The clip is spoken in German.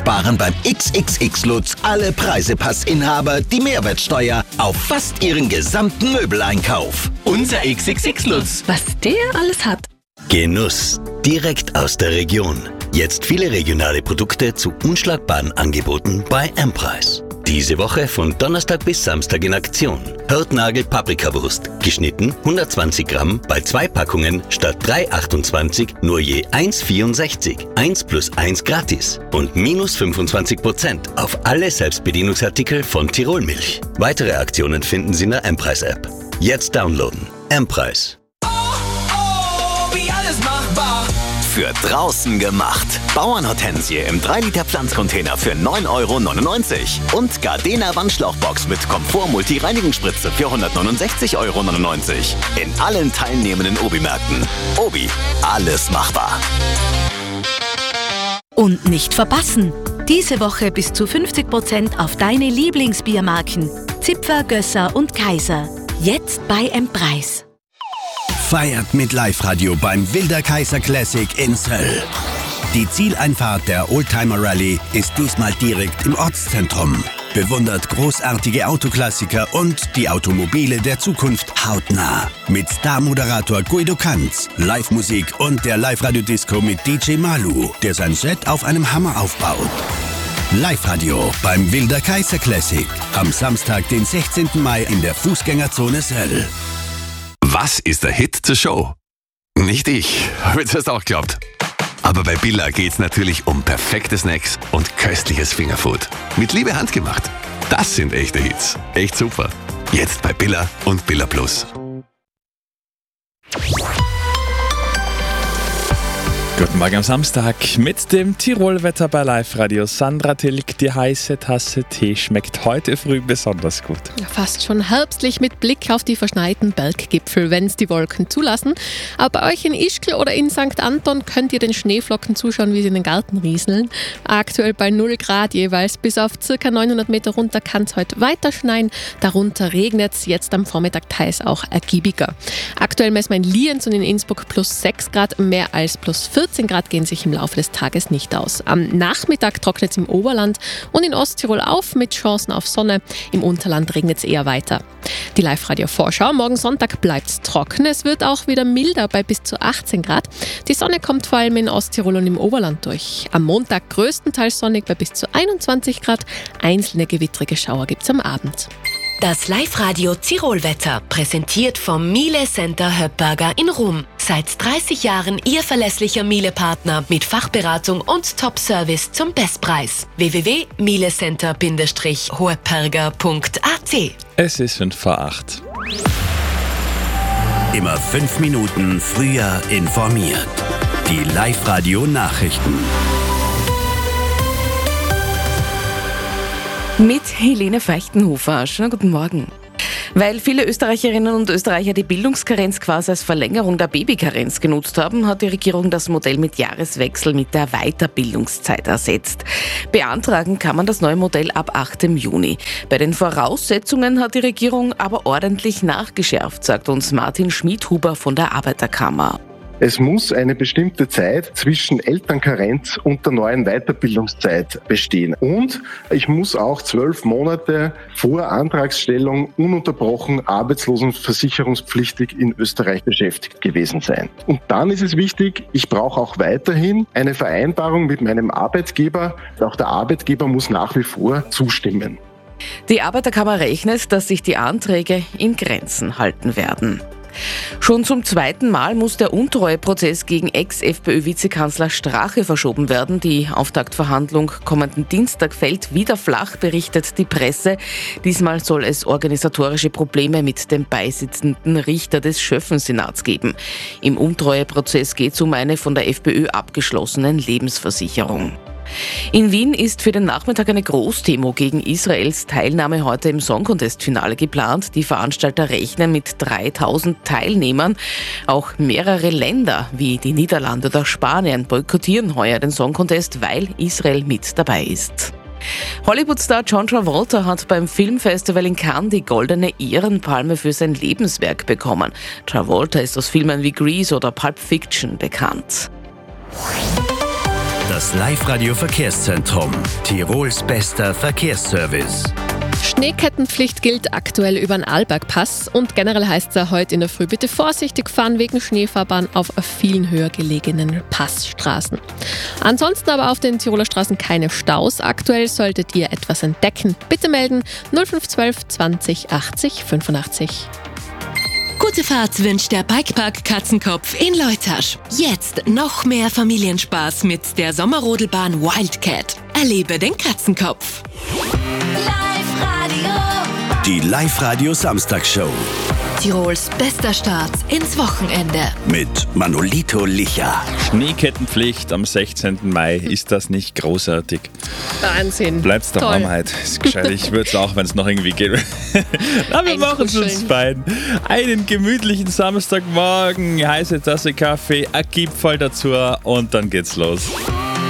sparen beim XXX-Lutz alle Preisepassinhaber die Mehrwertsteuer auf fast ihren gesamten Möbeleinkauf. Unser XXX-Lutz. Was der alles hat. Genuss. Direkt aus der Region. Jetzt viele regionale Produkte zu unschlagbaren Angeboten bei M-Preis. Diese Woche von Donnerstag bis Samstag in Aktion. Hirtnagel Paprikawurst, geschnitten 120 Gramm bei 2 Packungen statt 3,28 nur je 1,64. 1 plus 1 gratis. Und minus 25% auf alle Selbstbedienungsartikel von Tirolmilch. Weitere Aktionen finden Sie in der M-Preis-App. Jetzt downloaden. M-Preis. Wie alles machbar. Für draußen gemacht. Bauernhortensie im 3-Liter Pflanzcontainer für 9,99 € und Gardena Wandschlauchbox mit Komfort-Multi-Reinigungsspritze für 169,99 € in allen teilnehmenden Obi-Märkten. Obi, alles machbar. Und nicht verpassen! Diese Woche bis zu 50% auf deine Lieblingsbiermarken. Zipfer, Gösser und Kaiser. Jetzt bei M-Preis. Feiert mit Live-Radio beim Wilder Kaiser Classic in Söll. Die Zieleinfahrt der Oldtimer Rallye ist diesmal direkt im Ortszentrum. Bewundert großartige Autoklassiker und die Automobile der Zukunft hautnah. Mit Star-Moderator Guido Kanz, Live-Musik und der Live-Radio-Disco mit DJ Malu, der sein Set auf einem Hammer aufbaut. Live-Radio beim Wilder Kaiser Classic. Am Samstag, den 16. Mai in der Fußgängerzone Söll. Was ist der Hit zur Show? Nicht ich, habe ich zuerst auch geglaubt. Aber bei Billa geht's natürlich um perfekte Snacks und köstliches Fingerfood. Mit Liebe handgemacht. Das sind echte Hits. Echt super. Jetzt bei Billa und Billa Plus. Guten Morgen am Samstag mit dem Tirolwetter bei Live-Radio. Sandra Tilg, die heiße Tasse Tee schmeckt heute früh besonders gut. Ja, fast schon herbstlich mit Blick auf die verschneiten Berggipfel, wenn es die Wolken zulassen. Aber bei euch in Ischgl oder in St. Anton könnt ihr den Schneeflocken zuschauen, wie sie in den Garten rieseln. Aktuell bei 0 Grad jeweils. Bis auf ca. 900 Meter runter kann es heute weiter schneien. Darunter regnet es jetzt am Vormittag teils auch ergiebiger. Aktuell messen wir in Lienz und in Innsbruck plus 6 Grad, mehr als plus 14 Grad gehen sich im Laufe des Tages nicht aus. Am Nachmittag trocknet es im Oberland und in Osttirol auf mit Chancen auf Sonne. Im Unterland regnet es eher weiter. Die Live-Radio-Vorschau. Morgen Sonntag bleibt es trocken. Es wird auch wieder milder bei bis zu 18 Grad. Die Sonne kommt vor allem in Osttirol und im Oberland durch. Am Montag größtenteils sonnig bei bis zu 21 Grad. Einzelne gewittrige Schauer gibt es am Abend. Das Live-Radio Tirolwetter, präsentiert vom Miele Center Höppberger in Rum. Seit 30 Jahren Ihr verlässlicher Miele-Partner mit Fachberatung und Top-Service zum Bestpreis. www.mielecenter-hoepperger.at. Es ist 5:08. Immer 5 Minuten früher informiert. Die Live-Radio-Nachrichten. Mit Helene Feuchtenhofer. Schönen guten Morgen. Weil viele Österreicherinnen und Österreicher die Bildungskarenz quasi als Verlängerung der Babykarenz genutzt haben, hat die Regierung das Modell mit Jahreswechsel mit der Weiterbildungszeit ersetzt. Beantragen kann man das neue Modell ab 8. Juni. Bei den Voraussetzungen hat die Regierung aber ordentlich nachgeschärft, sagt uns Martin Schmidhuber von der Arbeiterkammer. Es muss eine bestimmte Zeit zwischen Elternkarenz und der neuen Weiterbildungszeit bestehen. Und ich muss auch 12 Monate vor Antragsstellung ununterbrochen arbeitslosenversicherungspflichtig in Österreich beschäftigt gewesen sein. Und dann ist es wichtig, ich brauche auch weiterhin eine Vereinbarung mit meinem Arbeitgeber. Auch der Arbeitgeber muss nach wie vor zustimmen. Die Arbeiterkammer rechnet, dass sich die Anträge in Grenzen halten werden. Schon zum 2. Mal muss der Untreueprozess gegen Ex-FPÖ-Vizekanzler Strache verschoben werden. Die Auftaktverhandlung kommenden Dienstag fällt wieder flach, berichtet die Presse. Diesmal soll es organisatorische Probleme mit dem beisitzenden Richter des Schöffensenats geben. Im Untreueprozess geht es um eine von der FPÖ abgeschlossene Lebensversicherung. In Wien ist für den Nachmittag eine Großdemo gegen Israels Teilnahme heute im Song-Contest-Finale geplant. Die Veranstalter rechnen mit 3000 Teilnehmern. Auch mehrere Länder wie die Niederlande oder Spanien boykottieren heuer den Song-Contest, weil Israel mit dabei ist. Hollywood-Star John Travolta hat beim Filmfestival in Cannes die Goldene Ehrenpalme für sein Lebenswerk bekommen. Travolta ist aus Filmen wie Grease oder Pulp Fiction bekannt. Das Live-Radio Verkehrszentrum. Tirols bester Verkehrsservice. Schneekettenpflicht gilt aktuell über den Arlbergpass und generell heißt es heute in der Früh, bitte vorsichtig fahren wegen Schneefahrbahn auf vielen höher gelegenen Passstraßen. Ansonsten aber auf den Tiroler Straßen keine Staus. Aktuell solltet ihr etwas entdecken. Bitte melden 0512 20 80 85. Gute Fahrt wünscht der Bikepark Katzenkopf in Leutasch. Jetzt noch mehr Familienspaß mit der Sommerrodelbahn Wildcat. Erlebe den Katzenkopf. Die Live-Radio Samstagsshow Tirols bester Start ins Wochenende. mit Manolito Licher. Schneekettenpflicht am 16. Mai. Ist das nicht großartig? Wahnsinn. Bleibt's daheim heute. Ist gescheit. Ich würde es auch, wenn es noch irgendwie geht. Na, wir machen es uns fein. Einen gemütlichen Samstagmorgen, heiße Tasse Kaffee, ein Gipfel dazu und dann geht's los.